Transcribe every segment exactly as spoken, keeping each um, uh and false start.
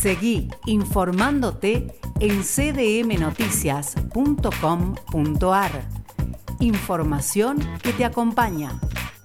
Seguí informándote en c d m noticias punto com punto a r. Información que te acompaña.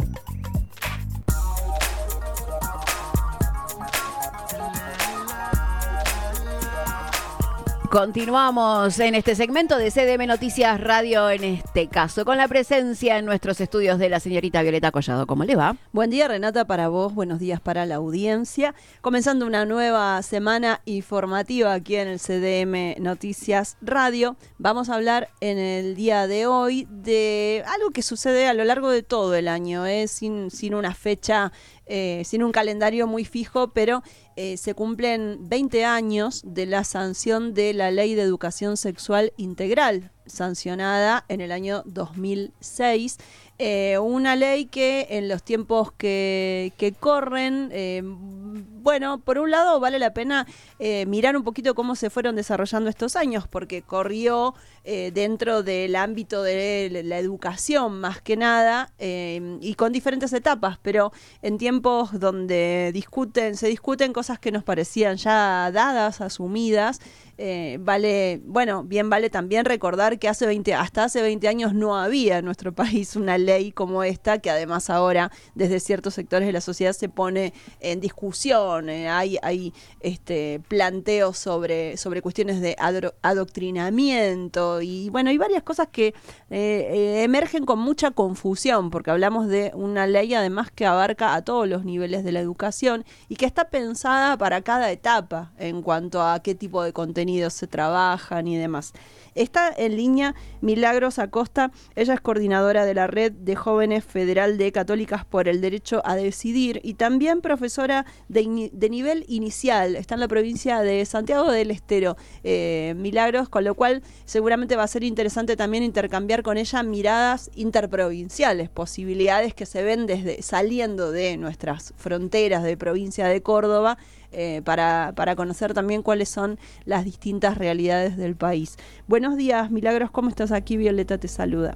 Continuamos en este segmento de C D M Noticias Radio, en este caso, con la presencia en nuestros estudios de la señorita Violeta Collado. ¿Cómo le va? Buen día, Renata, para vos, buenos días para la audiencia. Comenzando una nueva semana informativa aquí en el C D M Noticias Radio. Vamos a hablar en el día de hoy de algo que sucede a lo largo de todo el año, ¿eh? sin, sin una fecha, eh, sin un calendario muy fijo, pero eh, se cumplen veinte años de la sanción de la Ley de Educación Sexual Integral, sancionada en el año dos mil seis. Eh, una ley que en los tiempos que, que corren, eh, bueno, por un lado vale la pena eh, mirar un poquito cómo se fueron desarrollando estos años, porque corrió eh, dentro del ámbito de la educación más que nada, eh, y con diferentes etapas, pero en tiempos donde discuten, se discuten cosas que nos parecían ya dadas, asumidas. Eh, vale, bueno, bien vale también recordar que hace veinte, hasta hace veinte años no había en nuestro país una ley como esta, que además ahora desde ciertos sectores de la sociedad se pone en discusión. Eh, hay hay este, planteos sobre, sobre cuestiones de adro, adoctrinamiento y bueno, hay varias cosas que eh, eh, emergen con mucha confusión, porque hablamos de una ley además que abarca a todos los niveles de la educación y que está pensada para cada etapa en cuanto a qué tipo de contenido se trabajan y demás. Está en línea Milagros Acosta, ella es coordinadora de la Red de Jóvenes Federal de Católicas por el Derecho a Decidir y también profesora de, de nivel inicial, está en la provincia de Santiago del Estero, eh, Milagros, con lo cual seguramente va a ser interesante también intercambiar con ella miradas interprovinciales, posibilidades que se ven desde saliendo de nuestras fronteras de provincia de Córdoba, Eh, para, para conocer también cuáles son las distintas realidades del país. Buenos días, Milagros, ¿cómo estás? Aquí Violeta te saluda.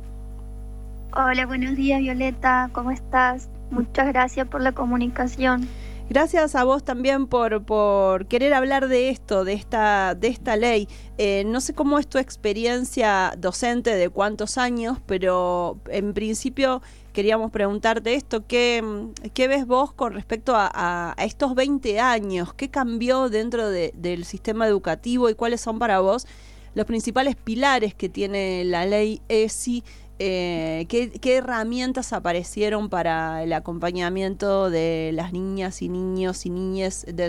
Hola, buenos días, Violeta, ¿cómo estás? Muchas gracias por la comunicación. Gracias a vos también por, por querer hablar de esto, de esta, de esta ley. Eh, no sé cómo es tu experiencia docente, de cuántos años, pero en principio queríamos preguntarte esto, ¿qué, qué ves vos con respecto a, a, a estos veinte años? ¿Qué cambió dentro de, del sistema educativo y cuáles son para vos los principales pilares que tiene la ley E S I? Eh, ¿qué, ¿Qué herramientas aparecieron para el acompañamiento de las niñas y niños y niñas de